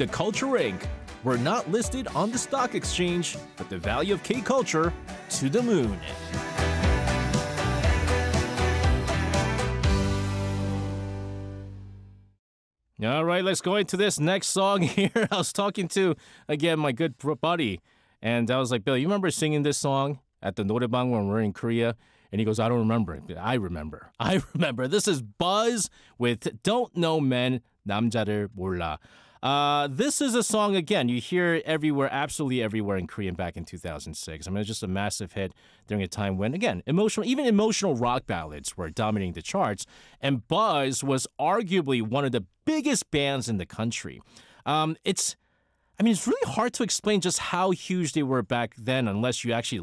the Culture Inc. We're not listed on the stock exchange, but the value of K-Culture to the moon. All right, let's go into this next song here. I was talking to, again, my good buddy, and I was like, Bill, you remember singing this song at the 노래방 when we were in Korea? And he goes, I don't remember it. I remember. This is Buzz with Don't Know Men, 남자를 몰라. This is a song, again, you hear it everywhere, absolutely everywhere in Korean back in 2006. I mean, it was just a massive hit during a time when, again, even emotional rock ballads were dominating the charts. And Buzz was arguably one of the biggest bands in the country. It's really hard to explain just how huge they were back then unless you actually